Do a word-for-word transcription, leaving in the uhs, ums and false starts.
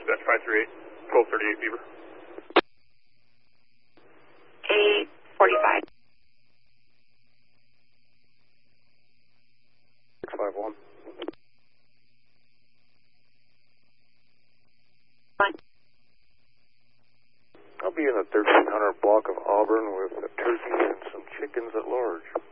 dispatch five three eight, twelve thirty-eight Beaver. eight forty-five. six five one. Fine. I'll be in the thirteen hundred block of Auburn with a turkey and some chickens at large.